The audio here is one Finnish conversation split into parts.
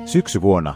Syksyvuonna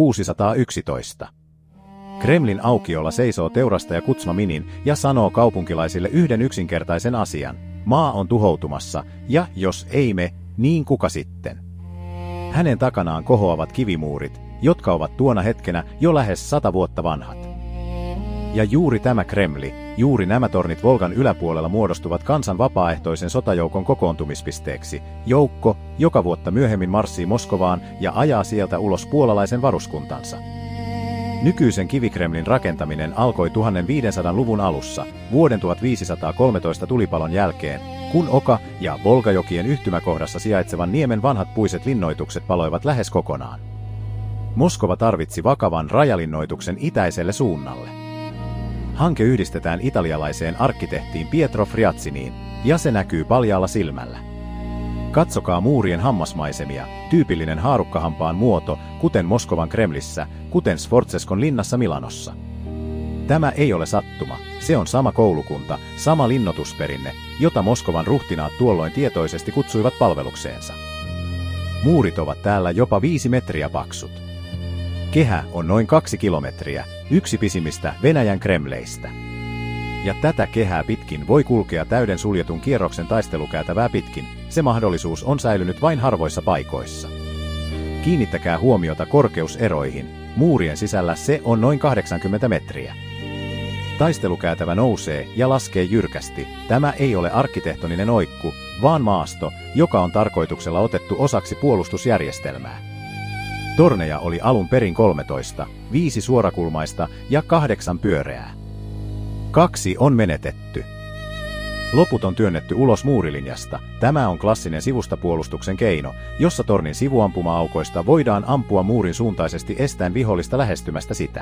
1611. Kremlin aukiolla seisoo teurastaja Kutsma Minin ja sanoo kaupunkilaisille yhden yksinkertaisen asian. Maa on tuhoutumassa, ja jos ei me, niin kuka sitten? Hänen takanaan kohoavat kivimuurit, jotka ovat tuona hetkenä jo lähes 100 vuotta vanhat. Ja juuri tämä Kremli, juuri nämä tornit Volgan yläpuolella muodostuvat kansan vapaaehtoisen sotajoukon kokoontumispisteeksi, joukko, joka vuotta myöhemmin marssii Moskovaan ja ajaa sieltä ulos puolalaisen varuskuntansa. Nykyisen kivikremlin rakentaminen alkoi 1500-luvun alussa, vuoden 1513 tulipalon jälkeen, kun Oka- ja Volgajokien yhtymäkohdassa sijaitsevan niemen vanhat puiset linnoitukset paloivat lähes kokonaan. Moskova tarvitsi vakavan rajalinnoituksen itäiselle suunnalle. Hanke yhdistetään italialaiseen arkkitehtiin Pietro Friazziniin, ja se näkyy paljaalla silmällä. Katsokaa muurien hammasmaisemia, tyypillinen haarukkahampaan muoto, kuten Moskovan Kremlissä, kuten Sforzeskon linnassa Milanossa. Tämä ei ole sattuma, se on sama koulukunta, sama linnoitusperinne, jota Moskovan ruhtinaat tuolloin tietoisesti kutsuivat palvelukseensa. Muurit ovat täällä jopa 5 metriä paksut. Kehä on noin 2 kilometriä, yksi pisimmistä Venäjän kremleistä. Ja tätä kehää pitkin voi kulkea täyden suljetun kierroksen taistelukäytävää pitkin, se mahdollisuus on säilynyt vain harvoissa paikoissa. Kiinnittäkää huomiota korkeuseroihin, muurien sisällä se on noin 80 metriä. Taistelukäytävä nousee ja laskee jyrkästi, tämä ei ole arkkitehtoninen oikku, vaan maasto, joka on tarkoituksella otettu osaksi puolustusjärjestelmää. Torneja oli alun perin 13, 5 suorakulmaista ja 8 pyöreää. 2 on menetetty. Loput on työnnetty ulos muurilinjasta. Tämä on klassinen sivustapuolustuksen keino, jossa tornin sivuampuma-aukoista voidaan ampua muurin suuntaisesti estäen vihollista lähestymästä sitä.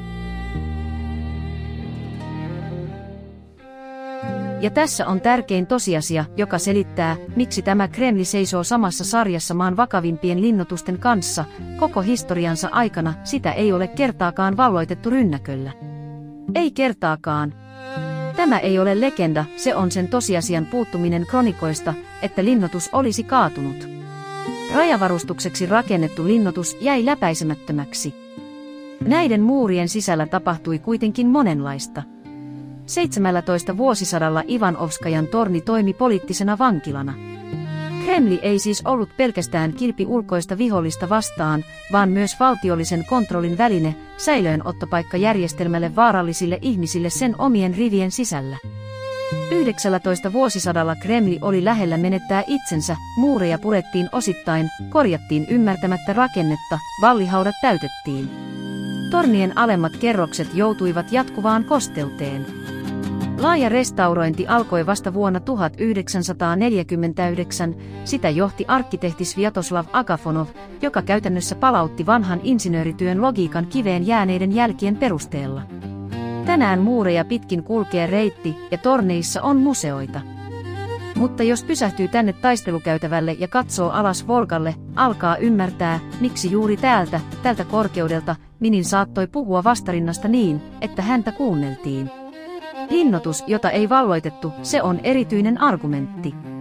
Ja tässä on tärkein tosiasia, joka selittää, miksi tämä Kremli seisoo samassa sarjassa maan vakavimpien linnoitusten kanssa. Koko historiansa aikana sitä ei ole kertaakaan valloitettu rynnäköllä. Ei kertaakaan. Tämä ei ole legenda, se on sen tosiasian puuttuminen kronikoista, että linnoitus olisi kaatunut. Rajavarustukseksi rakennettu linnoitus jäi läpäisemättömäksi. Näiden muurien sisällä tapahtui kuitenkin monenlaista. 17. vuosisadalla Ivanovskajan torni toimi poliittisena vankilana. Kremli ei siis ollut pelkästään kilpi ulkoista vihollista vastaan, vaan myös valtiollisen kontrollin väline, säilöönottopaikka järjestelmälle vaarallisille ihmisille sen omien rivien sisällä. 19. vuosisadalla Kremli oli lähellä menettää itsensä, muureja purettiin osittain, korjattiin ymmärtämättä rakennetta, vallihaudat täytettiin. Tornien alemmat kerrokset joutuivat jatkuvaan kosteuteen. Laaja restaurointi alkoi vasta vuonna 1949, sitä johti arkkitehti Sviatoslav Agafonov, joka käytännössä palautti vanhan insinöörityön logiikan kiveen jääneiden jälkien perusteella. Tänään muureja pitkin kulkee reitti ja torneissa on museoita. Mutta jos pysähtyy tänne taistelukäytävälle ja katsoo alas Volgalle, alkaa ymmärtää, miksi juuri tältä korkeudelta, Minin saattoi puhua vastarinnasta niin, että häntä kuunneltiin. Linnoitus, jota ei valloitettu, se on erityinen argumentti.